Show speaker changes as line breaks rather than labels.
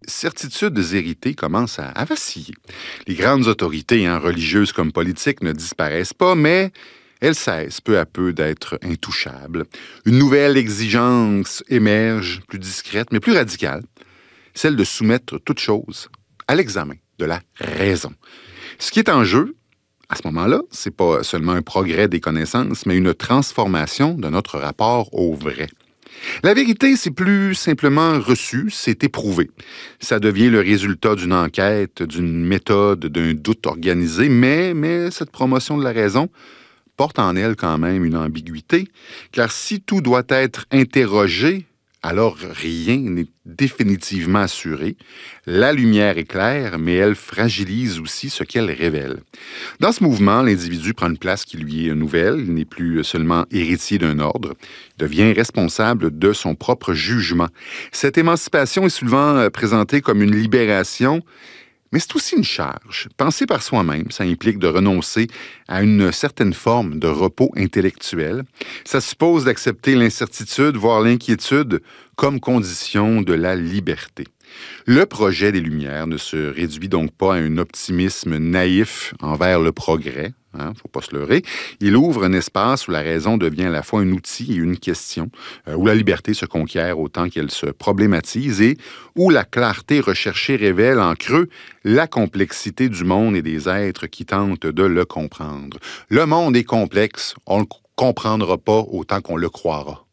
certitudes héritées commencent à vaciller. Les grandes autorités, religieuses comme politiques, ne disparaissent pas, mais elles cessent peu à peu d'être intouchables. Une nouvelle exigence émerge, plus discrète, mais plus radicale, celle de soumettre toute chose à l'examen de la raison. Ce qui est en jeu, à ce moment-là, c'est pas seulement un progrès des connaissances, mais une transformation de notre rapport au vrai. La vérité, c'est plus simplement reçu, c'est éprouvé. Ça devient le résultat d'une enquête, d'une méthode, d'un doute organisé, mais cette promotion de la raison porte en elle quand même une ambiguïté, car si tout doit être interrogé, alors rien n'est définitivement assuré. La lumière est claire, mais elle fragilise aussi ce qu'elle révèle. Dans ce mouvement, l'individu prend une place qui lui est nouvelle. Il n'est plus seulement héritier d'un ordre. Il devient responsable de son propre jugement. Cette émancipation est souvent présentée comme une libération, mais c'est aussi une charge. Penser par soi-même, ça implique de renoncer à une certaine forme de repos intellectuel. Ça suppose d'accepter l'incertitude, voire l'inquiétude, comme condition de la liberté. Le projet des Lumières ne se réduit donc pas à un optimisme naïf envers le progrès. Faut pas se leurrer. Il ouvre un espace où la raison devient à la fois un outil et une question, où la liberté se conquiert autant qu'elle se problématise et où la clarté recherchée révèle en creux la complexité du monde et des êtres qui tentent de le comprendre. Le monde est complexe, on ne le comprendra pas autant qu'on le croira.